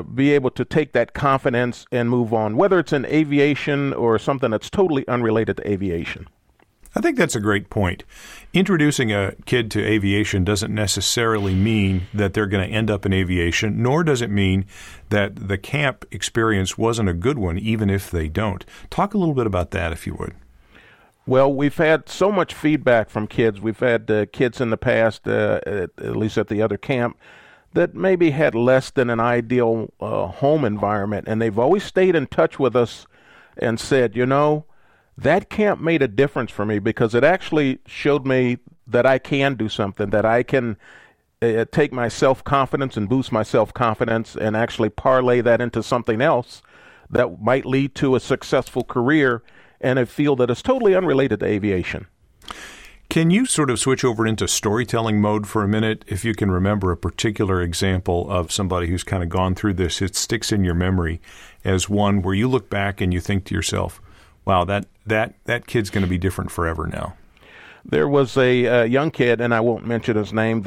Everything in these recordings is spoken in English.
be able to take that confidence and move on, whether it's in aviation or something that's totally unrelated to aviation. I think that's a great point. Introducing a kid to aviation doesn't necessarily mean that they're going to end up in aviation, nor does it mean that the camp experience wasn't a good one, even if they don't. Talk a little bit about that, if you would. Well, we've had so much feedback from kids. We've had kids in the past, at least at the other camp, that maybe had less than an ideal home environment, and they've always stayed in touch with us and said, that camp made a difference for me because it actually showed me that I can do something, that I can take my self-confidence and boost my self-confidence and actually parlay that into something else that might lead to a successful career in a field that is totally unrelated to aviation. Can you sort of switch over into storytelling mode for a minute? If you can remember a particular example of somebody who's kind of gone through this, it sticks in your memory as one where you look back and you think to yourself, wow, that kid's going to be different forever now. There was a young kid, and I won't mention his name,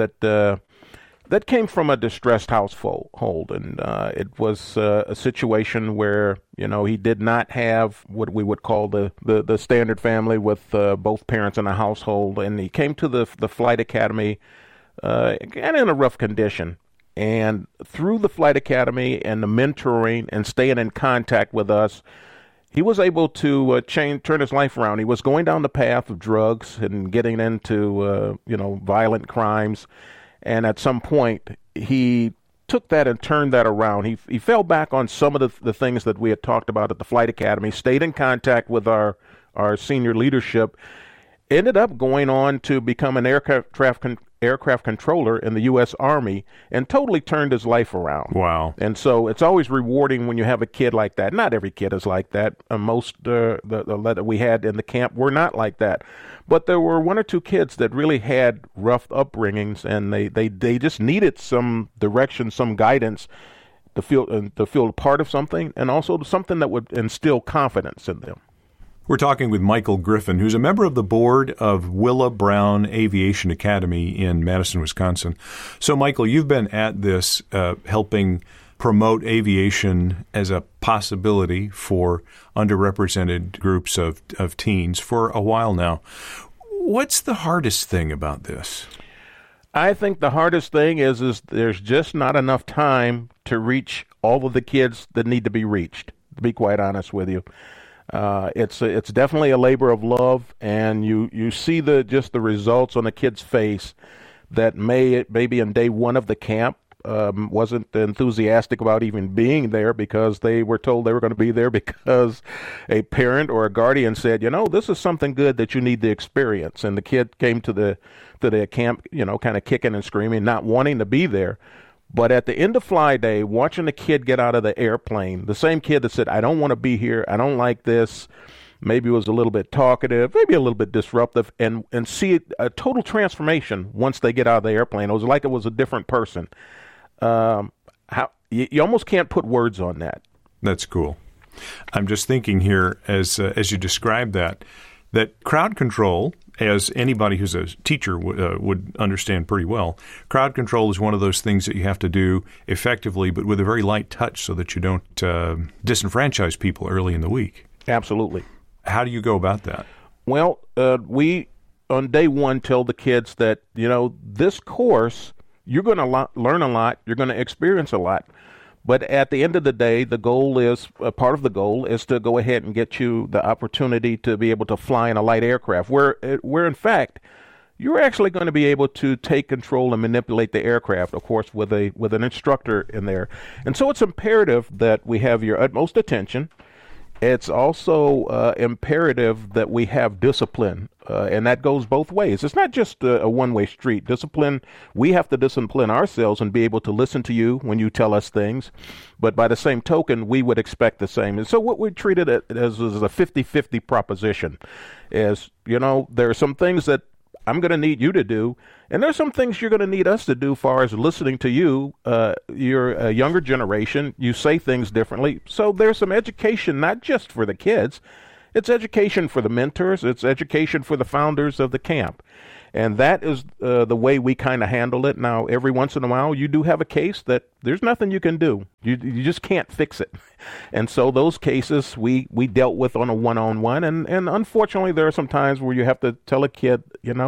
that came from a distressed household, and it was a situation where he did not have what we would call the standard family with both parents in the household, and he came to the flight academy and in a rough condition. And through the flight academy and the mentoring and staying in contact with us, he was able to turn his life around. He was going down the path of drugs and getting into, violent crimes. And at some point, he took that and turned that around. He fell back on some of the things that we had talked about at the Flight Academy, stayed in contact with our senior leadership, ended up going on to become an aircraft controller in the U.S. Army and totally turned his life around. Wow. And so it's always rewarding when you have a kid like that. Not every kid is like that. Most that we had in the camp were not like that. But there were one or two kids that really had rough upbringings, and they just needed some direction, some guidance to feel part of something, and also something that would instill confidence in them. We're talking with Michael Griffin, who's a member of the board of Willa Brown Aviation Academy in Madison, Wisconsin. So, Michael, you've been at this helping promote aviation as a possibility for underrepresented groups of teens for a while now. What's the hardest thing about this? I think the hardest thing is there's just not enough time to reach all of the kids that need to be reached, to be quite honest with you. It's definitely a labor of love, and you see the results on a kid's face that maybe in day one of the camp wasn't enthusiastic about even being there because they were told they were going to be there because a parent or a guardian said, this is something good that you need to experience. And the kid came to the camp, kind of kicking and screaming, not wanting to be there. But at the end of fly day, watching the kid get out of the airplane, the same kid that said, I don't want to be here, I don't like this, maybe was a little bit talkative, maybe a little bit disruptive, and see a total transformation once they get out of the airplane. It was like it was a different person. You almost can't put words on that. That's cool. I'm just thinking here as you describe that crowd control, as anybody who's a teacher would understand pretty well, crowd control is one of those things that you have to do effectively, but with a very light touch so that you don't disenfranchise people early in the week. Absolutely. How do you go about that? Well, we, on day one, tell the kids that, this course, you're going to learn a lot, you're going to experience a lot. But at the end of the day, the goal is, part of the goal is to go ahead and get you the opportunity to be able to fly in a light aircraft, where in fact, you're actually going to be able to take control and manipulate the aircraft, of course, with an instructor in there. And so it's imperative that we have your utmost attention. It's also imperative that we have discipline, and that goes both ways. It's not just a one-way street. Discipline, we have to discipline ourselves and be able to listen to you when you tell us things. But by the same token, we would expect the same. And so what we treated it as is a 50-50 proposition. Is, there are some things that I'm going to need you to do, and there's some things you're going to need us to do as far as listening to you. You're a younger generation. You say things differently. So there's some education, not just for the kids. It's education for the mentors. It's education for the founders of the camp. And that is the way we kind of handle it. Now, every once in a while, you do have a case that there's nothing you can do. You just can't fix it. And so those cases we dealt with on a one-on-one. And unfortunately, there are some times where you have to tell a kid,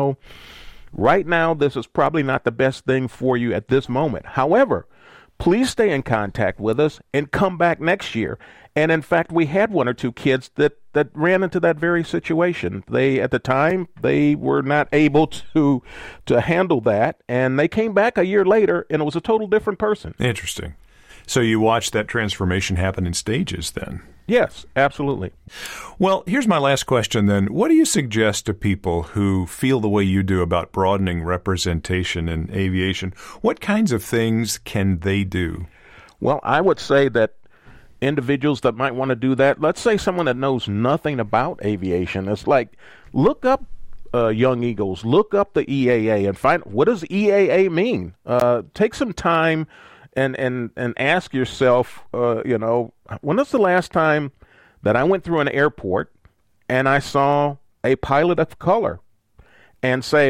right now, this is probably not the best thing for you at this moment. However, please stay in contact with us and come back next year. And in fact, we had one or two kids that ran into that very situation. At the time, they were not able to handle that. And they came back a year later, and it was a total different person. Interesting. So you watched that transformation happen in stages then? Yes, absolutely. Well, here's my last question then. What do you suggest to people who feel the way you do about broadening representation in aviation? What kinds of things can they do? Well, I would say that individuals that might want to do that, let's say someone that knows nothing about aviation, it's like, look up Young Eagles, look up the EAA and find, what does EAA mean? Take some time and ask yourself, when was the last time that I went through an airport and I saw a pilot of color, and say,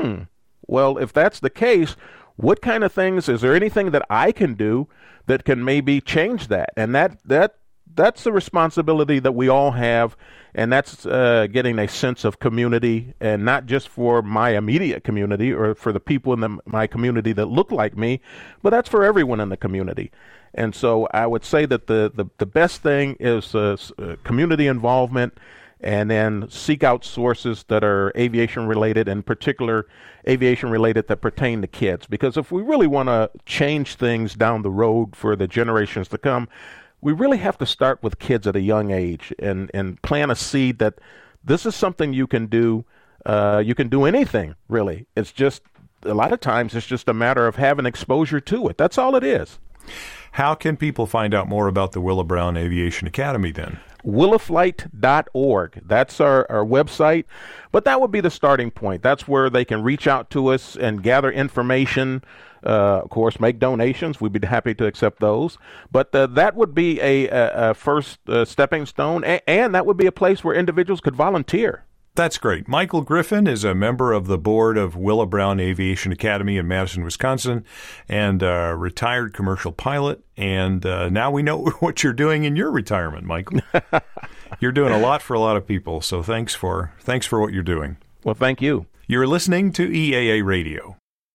well, if that's the case, what kind of things, is there anything that I can do that can maybe change that? And that's the responsibility that we all have, and that's getting a sense of community, and not just for my immediate community or for the people in my community that look like me, but that's for everyone in the community. And so I would say that the best thing is community involvement, and then seek out sources that are aviation related, in particular aviation related that pertain to kids. Because if we really want to change things down the road for the generations to come, we really have to start with kids at a young age and plant a seed that this is something you can do. You can do anything, really. It's just, a lot of times, it's just a matter of having exposure to it. That's all it is. How can people find out more about the Willa Brown Aviation Academy then? willaflight.org. That's our website. But that would be the starting point. That's where they can reach out to us and gather information. Of course, make donations. We'd be happy to accept those. But that would be a first stepping stone, and that would be a place where individuals could volunteer. That's great. Michael Griffin is a member of the board of Willa Brown Aviation Academy in Madison, Wisconsin, and a retired commercial pilot. And now we know what you're doing in your retirement, Michael. You're doing a lot for a lot of people, so thanks for what you're doing. Well, thank you. You're listening to EAA Radio.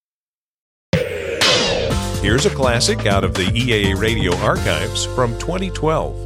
Here's a classic out of the EAA Radio archives from 2012.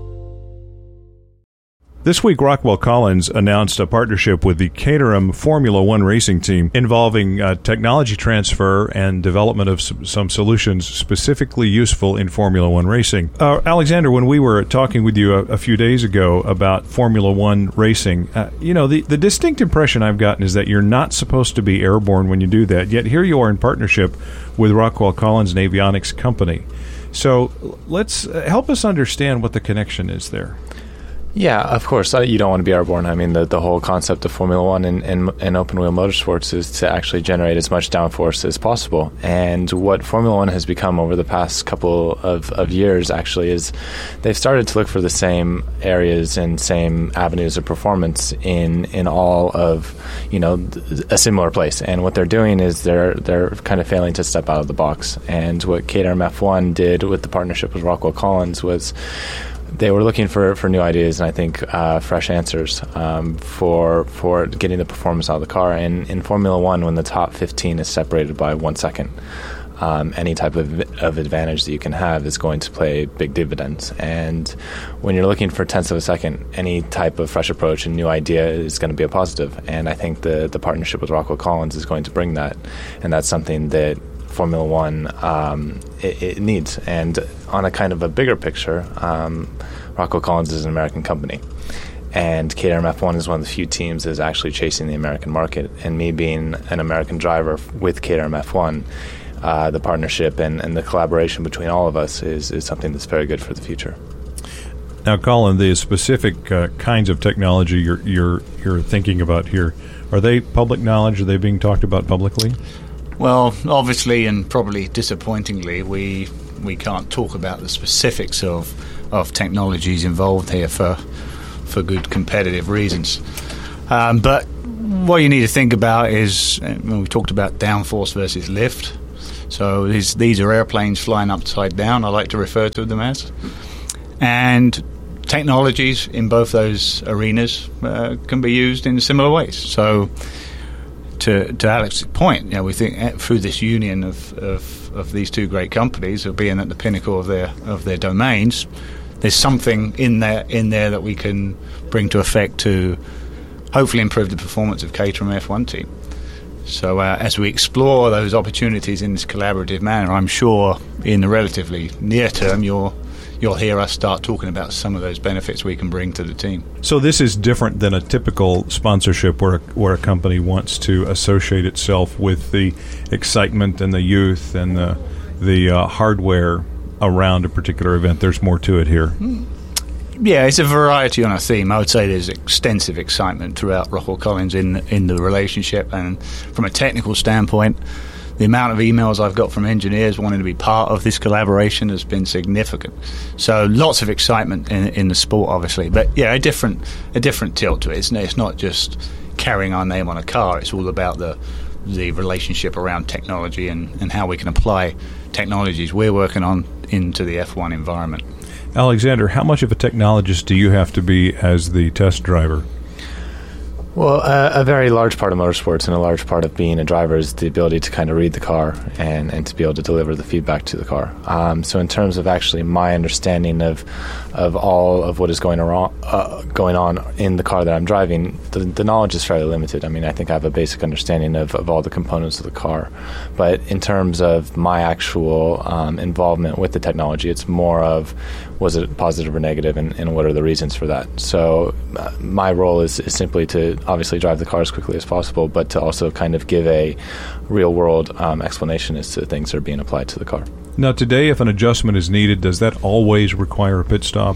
This week, Rockwell Collins announced a partnership with the Caterham Formula One racing team involving technology transfer and development of some solutions specifically useful in Formula One racing. Alexander, when we were talking with you a few days ago about Formula One racing, the distinct impression I've gotten is that you're not supposed to be airborne when you do that, yet here you are in partnership with Rockwell Collins, an avionics company. So let's help us understand what the connection is there. Yeah, of course. You don't want to be airborne. I mean, the whole concept of Formula One and open-wheel motorsports is to actually generate as much downforce as possible. And what Formula One has become over the past couple of years, actually, is they've started to look for the same areas and same avenues of performance in all of, a similar place. And what they're doing is they're kind of failing to step out of the box. And what Caterham F1 did with the partnership with Rockwell Collins was they were looking for new ideas and I think fresh answers for getting the performance out of the car. And in Formula One, when the top 15 is separated by 1 second, any type of advantage that you can have is going to play big dividends. And when you're looking for tenths of a second, any type of fresh approach and new idea is going to be a positive. And I think the partnership with Rockwell Collins is going to bring that. And that's something that Formula One it needs. And on a kind of a bigger picture, Rockwell Collins is an American company, and Caterham F1 is one of the few teams that is actually chasing the American market. And me being an American driver with Caterham F1, the partnership and the collaboration between all of us is something that's very good for the future. Now, Colin, the specific kinds of technology you're thinking about here, are they public knowledge? Are they being talked about publicly? Well, obviously and probably disappointingly, we can't talk about the specifics of technologies involved here for good competitive reasons. But what you need to think about is, when we talked about downforce versus lift. So these are airplanes flying upside down, I like to refer to them as. And technologies in both those arenas can be used in similar ways. So to Alex's point, we think through this union of these two great companies, of being at the pinnacle of their domains, there's something in there that we can bring to effect to hopefully improve the performance of Caterham F1 team. So as we explore those opportunities in this collaborative manner, I'm sure in the relatively near term you'll hear us start talking about some of those benefits we can bring to the team. So this is different than a typical sponsorship where a company wants to associate itself with the excitement and the youth and the hardware around a particular event. There's more to it here. Yeah, it's a variety on a theme. I would say there's extensive excitement throughout Rockwell Collins in the relationship, and from a technical standpoint, the amount of emails I've got from engineers wanting to be part of this collaboration has been significant. So lots of excitement in the sport, obviously, but yeah, a different tilt to it. It's not just carrying our name on a car. It's all about the relationship around technology and how we can apply technologies we're working on into the F1 environment. Alexander, how much of a technologist do you have to be as the test driver? Well, a very large part of motorsports and a large part of being a driver is the ability to kind of read the car and to be able to deliver the feedback to the car. So in terms of actually my understanding of all of what is going on in the car that I'm driving, the knowledge is fairly limited. I mean, I think I have a basic understanding of all the components of the car. But in terms of my actual involvement with the technology, it's more of, was it positive or negative, and what are the reasons for that? So my role is simply to obviously drive the car as quickly as possible, but to also kind of give a real-world explanation as to things that are being applied to the car. Now, today, if an adjustment is needed, does that always require a pit stop?